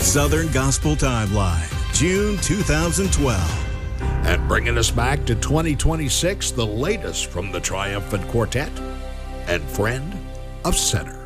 Southern Gospel Timeline, June 2012. And bringing us back to 2026, the latest from the Triumphant Quartet and Friend of Sinner.